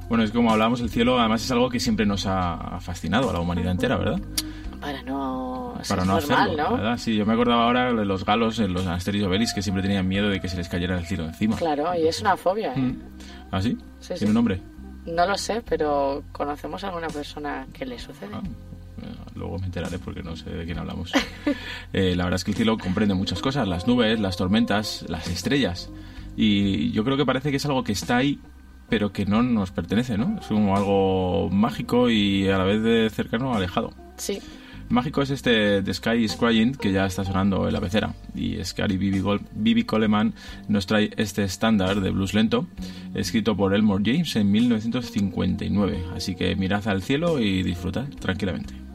Bueno, es como hablábamos, el cielo además es algo que siempre nos ha fascinado a la humanidad entera, ¿verdad? Para no Hacerlo, ¿no? ¿verdad? Sí, yo me acordaba ahora de los galos en los Asterix y Obelix que siempre tenían miedo de que se les cayera el cielo encima. Claro, y es una fobia, ¿eh? ¿Ah, sí? Sí, ¿Tiene un nombre? No lo sé, pero conocemos a alguna persona que le sucede. Luego me enteraré porque no sé de quién hablamos. La verdad es que el cielo comprende muchas cosas, las nubes, las tormentas, las estrellas. Y yo creo que parece que es algo que está ahí, pero que no nos pertenece, ¿no? Es como algo mágico y a la vez de cercano, alejado. Sí. Mágico es este The Sky is Crying, que ya está sonando en la pecera. Y Scary Bibi Coleman nos trae este estándar de blues lento, escrito por Elmore James en 1959. Así que mirad al cielo y disfrutad tranquilamente.